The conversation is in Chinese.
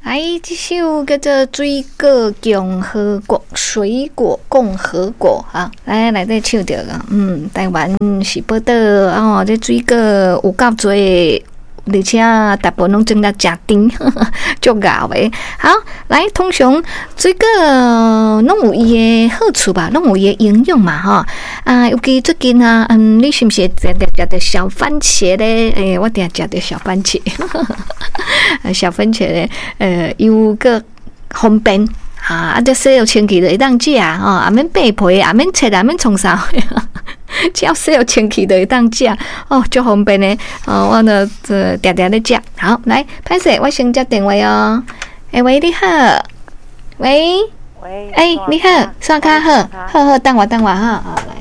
来，这首叫做《水果共和国》，水果共和国啊！来这唱着啊，台湾是报道哦，这水果有够多，而且大部分拢种了真甜，足咬的。好，来，通常水果拢有伊的好处吧，拢有伊的营养嘛，哈啊，尤其最近啊，你是不是常常食着小番茄咧？我定食着小番茄，小番茄咧，又个方便啊，这洗了清气就会当食啊，免掰皮，也免切，也免创啥。只要洗了清气就会当食哦，足方便的哦。我呢常常咧食。好，来，歹势，我先接电话哦。喂，你好，喂，你好，刷卡好，好，等我哈。好，来。